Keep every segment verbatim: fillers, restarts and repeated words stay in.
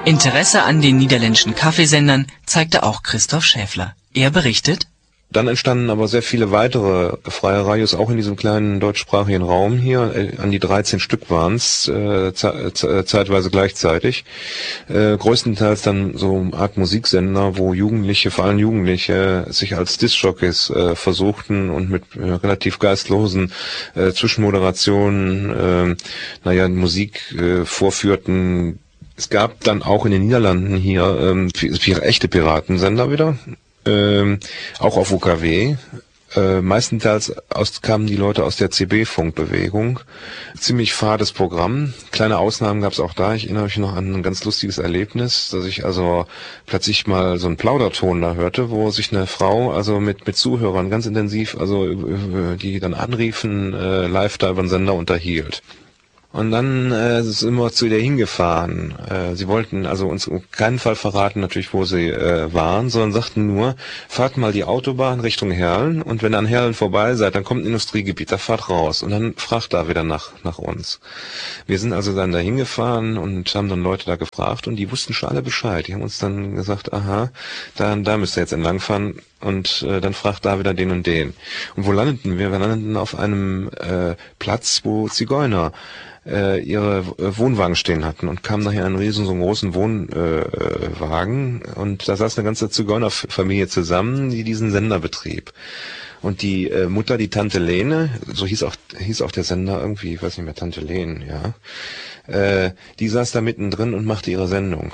Interesse an den niederländischen Kaffeesendern zeigte auch Christoph Schäfler. Er berichtet: Dann entstanden aber sehr viele weitere freie Radios, auch in diesem kleinen deutschsprachigen Raum hier. An die dreizehn Stück waren es, äh, ze zeitweise gleichzeitig. Äh, größtenteils dann so eine Art Musiksender, wo Jugendliche, vor allem Jugendliche, sich als Diskjockeys äh, versuchten und mit äh, relativ geistlosen äh, Zwischenmoderationen, äh, naja, Musik äh, vorführten. Es gab dann auch in den Niederlanden hier ähm, vier echte Piratensender wieder. Ähm, auch auf U K W. Äh, meistenteils aus, kamen die Leute aus der C B-Funkbewegung. Ziemlich fades Programm. Kleine Ausnahmen gab es auch da. Ich erinnere mich noch an ein ganz lustiges Erlebnis, dass ich also plötzlich mal so einen Plauderton da hörte, wo sich eine Frau also mit mit Zuhörern ganz intensiv, also die dann anriefen, äh, live da über den Sender unterhielt. Und dann äh, sind wir zu ihr hingefahren. Äh, sie wollten also uns auf keinen Fall verraten, natürlich, wo sie äh, waren, sondern sagten nur, fahrt mal die Autobahn Richtung Herlen und wenn ihr an Herlen vorbei seid, dann kommt ein Industriegebiet, da fahrt raus und dann fragt da wieder nach nach uns. Wir sind also dann da hingefahren und haben dann Leute da gefragt und die wussten schon alle Bescheid. Die haben uns dann gesagt, aha, da, da müsst ihr jetzt entlangfahren. Und äh, dann fragt da wieder den und den. Und wo landeten wir? Wir landeten auf einem äh, Platz, wo Zigeuner äh, ihre äh, Wohnwagen stehen hatten und kamen nachher einen riesen, so einen großen Wohnwagen äh, und da saß eine ganze Zigeunerfamilie zusammen, die diesen Sender betrieb. Und die äh, Mutter, die Tante Lene, so hieß auch hieß auch der Sender irgendwie, ich weiß nicht mehr, Tante Lene, ja, äh, die saß da mittendrin und machte ihre Sendung.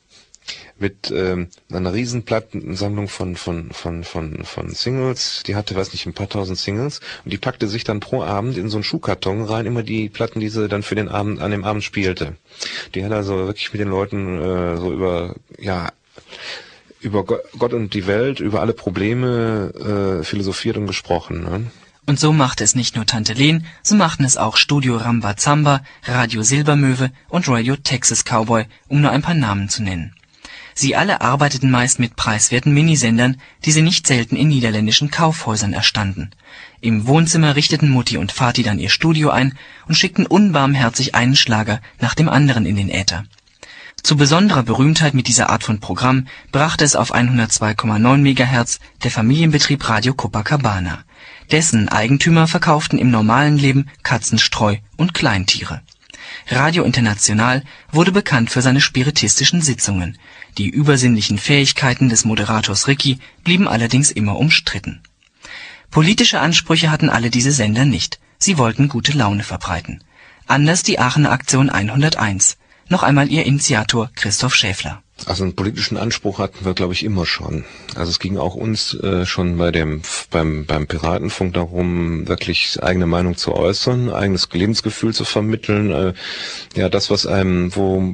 Mit ähm, einer riesen Plattensammlung von von von von von Singles, die hatte, weiß nicht, ein paar tausend Singles und die packte sich dann pro Abend in so einen Schuhkarton rein, immer die Platten, die sie dann für den Abend an dem Abend spielte. Die hat also wirklich mit den Leuten äh, so über ja über Gott und die Welt, über alle Probleme äh, philosophiert und gesprochen. Ne? Und so machte es nicht nur Tante Len, so machten es auch Studio Rambazamba, Radio Silbermöwe und Radio Texas Cowboy, um nur ein paar Namen zu nennen. Sie alle arbeiteten meist mit preiswerten Minisendern, die sie nicht selten in niederländischen Kaufhäusern erstanden. Im Wohnzimmer richteten Mutti und Vati dann ihr Studio ein und schickten unbarmherzig einen Schlager nach dem anderen in den Äther. Zu besonderer Berühmtheit mit dieser Art von Programm brachte es auf hundertzwei Komma neun Megahertz der Familienbetrieb Radio Copacabana. Dessen Eigentümer verkauften im normalen Leben Katzenstreu und Kleintiere. Radio International wurde bekannt für seine spiritistischen Sitzungen. Die übersinnlichen Fähigkeiten des Moderators Ricky blieben allerdings immer umstritten. Politische Ansprüche hatten alle diese Sender nicht. Sie wollten gute Laune verbreiten. Anders die Aachener Aktion hunderteins. Noch einmal ihr Initiator Christoph Schäfler. Also einen politischen Anspruch hatten wir, glaube ich, immer schon. Also es ging auch uns äh, schon bei dem beim beim Piratenfunk darum, wirklich eigene Meinung zu äußern, eigenes Lebensgefühl zu vermitteln. Äh, ja, das, was einem, wo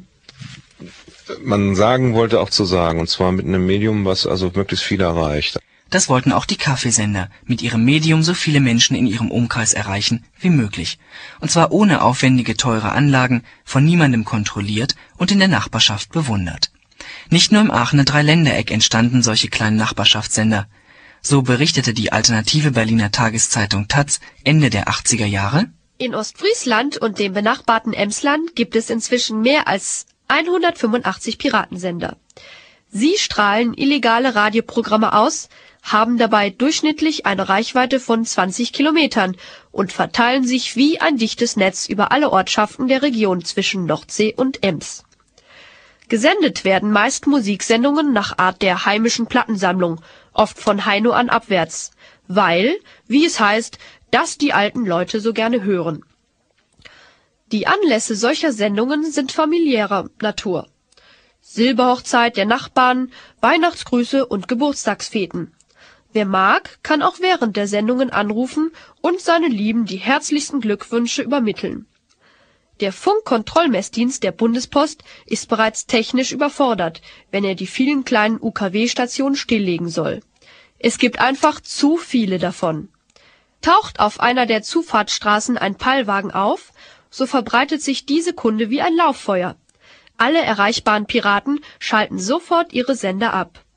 man sagen wollte, auch zu sagen. Und zwar mit einem Medium, was also möglichst viel erreicht. Das wollten auch die Kaffeesender, mit ihrem Medium so viele Menschen in ihrem Umkreis erreichen wie möglich. Und zwar ohne aufwendige, teure Anlagen, von niemandem kontrolliert und in der Nachbarschaft bewundert. Nicht nur im Aachener Dreiländereck entstanden solche kleinen Nachbarschaftssender. So berichtete die alternative Berliner Tageszeitung taz Ende der achtziger Jahre: In Ostfriesland und dem benachbarten Emsland gibt es inzwischen mehr als hundertfünfundachtzig Piratensender. Sie strahlen illegale Radioprogramme aus, haben dabei durchschnittlich eine Reichweite von zwanzig Kilometern und verteilen sich wie ein dichtes Netz über alle Ortschaften der Region zwischen Nordsee und Ems. Gesendet werden meist Musiksendungen nach Art der heimischen Plattensammlung, oft von Heino an abwärts, weil, wie es heißt, das die alten Leute so gerne hören. Die Anlässe solcher Sendungen sind familiärer Natur. Silberhochzeit der Nachbarn, Weihnachtsgrüße und Geburtstagsfeten. Wer mag, kann auch während der Sendungen anrufen und seinen Lieben die herzlichsten Glückwünsche übermitteln. Der Funkkontrollmessdienst der Bundespost ist bereits technisch überfordert, wenn er die vielen kleinen U K W-Stationen stilllegen soll. Es gibt einfach zu viele davon. Taucht auf einer der Zufahrtsstraßen ein Peilwagen auf, so verbreitet sich diese Kunde wie ein Lauffeuer. Alle erreichbaren Piraten schalten sofort ihre Sender ab.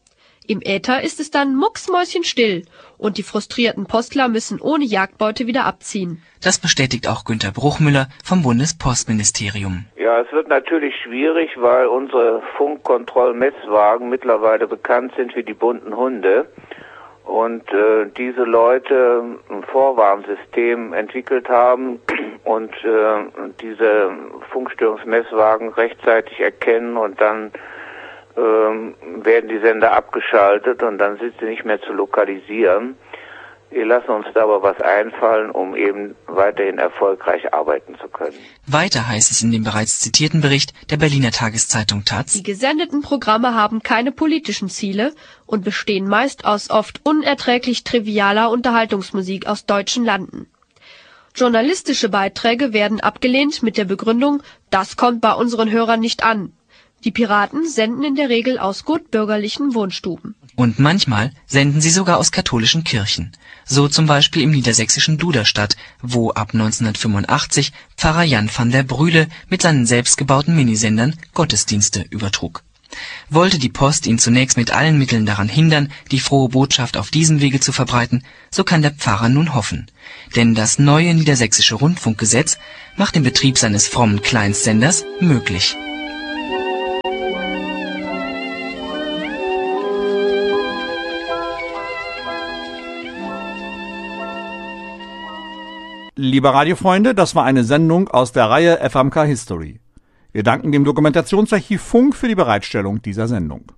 Im Äther ist es dann mucksmäuschenstill und die frustrierten Postler müssen ohne Jagdbeute wieder abziehen. Das bestätigt auch Günter Bruchmüller vom Bundespostministerium. Ja, es wird natürlich schwierig, weil unsere Funkkontrollmesswagen mittlerweile bekannt sind wie die bunten Hunde und äh, diese Leute ein Vorwarnsystem entwickelt haben und äh, diese Funkstörungsmesswagen rechtzeitig erkennen und dann ähm, werden die Sender abgeschaltet und dann sind sie nicht mehr zu lokalisieren. Wir lassen uns da aber was einfallen, um eben weiterhin erfolgreich arbeiten zu können. Weiter heißt es in dem bereits zitierten Bericht der Berliner Tageszeitung Taz: Die gesendeten Programme haben keine politischen Ziele und bestehen meist aus oft unerträglich trivialer Unterhaltungsmusik aus deutschen Landen. Journalistische Beiträge werden abgelehnt mit der Begründung, das kommt bei unseren Hörern nicht an. Die Piraten senden in der Regel aus gutbürgerlichen Wohnstuben. Und manchmal senden sie sogar aus katholischen Kirchen. So zum Beispiel im niedersächsischen Duderstadt, wo ab neunzehnhundertfünfundachtzig Pfarrer Jan van der Brühle mit seinen selbstgebauten Minisendern Gottesdienste übertrug. Wollte die Post ihn zunächst mit allen Mitteln daran hindern, die frohe Botschaft auf diesem Wege zu verbreiten, so kann der Pfarrer nun hoffen. Denn das neue niedersächsische Rundfunkgesetz macht den Betrieb seines frommen Kleinstsenders möglich. Liebe Radiofreunde, das war eine Sendung aus der Reihe F M K History. Wir danken dem Dokumentationsarchiv Funk für die Bereitstellung dieser Sendung.